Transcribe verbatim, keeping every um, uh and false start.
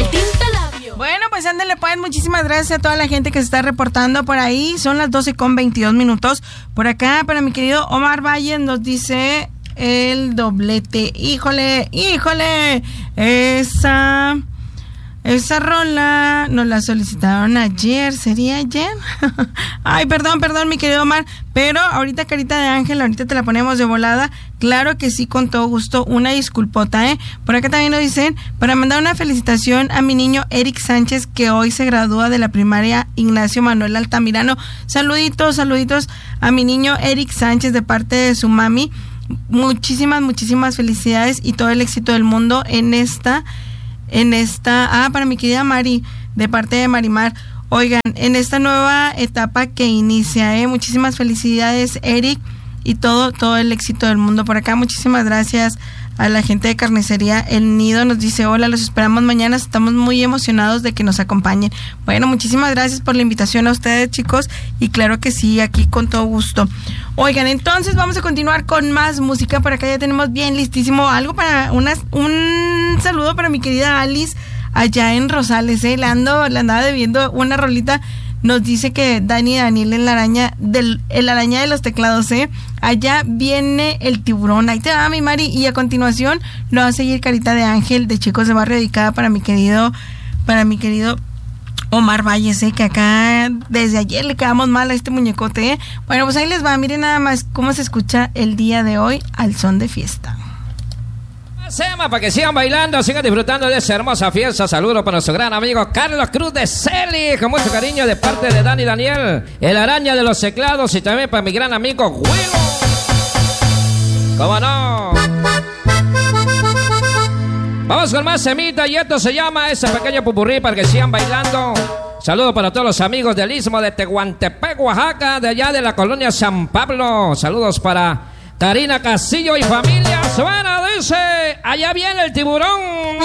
El Tintalabio. Bueno, pues ándale pues, muchísimas gracias a toda la gente que se está reportando por ahí. Son las doce con veintidós minutos. Por acá, para mi querido Omar Valle, nos dice el doblete. Híjole, híjole, esa... Esa rola nos la solicitaron ayer, ¿sería ayer? Ay, perdón, perdón, mi querido Omar, pero ahorita Carita de Ángel, ahorita te la ponemos de volada. Claro que sí, con todo gusto, una disculpota, ¿eh? Por acá también nos dicen, para mandar una felicitación a mi niño Eric Sánchez, que hoy se gradúa de la primaria Ignacio Manuel Altamirano. Saluditos, saluditos a mi niño Eric Sánchez de parte de su mami. Muchísimas, muchísimas felicidades y todo el éxito del mundo en esta... En esta, ah, para mi querida Mari, de parte de Marimar. Oigan, en esta nueva etapa que inicia, eh, muchísimas felicidades, Eric, y todo, todo el éxito del mundo por acá. Muchísimas gracias a la gente de Carnicería El Nido. Nos dice, hola, los esperamos mañana, estamos muy emocionados de que nos acompañen. Bueno, muchísimas gracias por la invitación a ustedes, chicos, y claro que sí, aquí con todo gusto. Oigan, entonces vamos a continuar con más música. Por acá ya tenemos bien listísimo algo para unas, un saludo para mi querida Alice allá en Rosales, eh, le ando, le andaba debiendo una rolita. Nos dice que Dani Daniel en la araña del el araña de los teclados, eh. Allá viene el tiburón. Ahí te va, mi Mari. Y a continuación lo va a seguir Carita de Ángel de Chicos de Barrio, dedicada para mi querido, para mi querido Omar Valles, eh, que acá desde ayer le quedamos mal a este muñecote, eh. Bueno, pues ahí les va, miren nada más cómo se escucha el día de hoy al son de fiesta. Sema, para que sigan bailando, sigan disfrutando de esa hermosa fiesta. Saludos para nuestro gran amigo Carlos Cruz de Celi, con mucho cariño de parte de Dani Daniel, el araña de los teclados, y también para mi gran amigo Willow. ¿Cómo no? Vamos con más semita y esto se llama ese pequeño pupurrí para que sigan bailando. Saludos para todos los amigos del Istmo de Tehuantepec, Oaxaca, de allá de la colonia San Pablo. Saludos para Karina Castillo y familia. Suena, dice, allá viene el tiburón.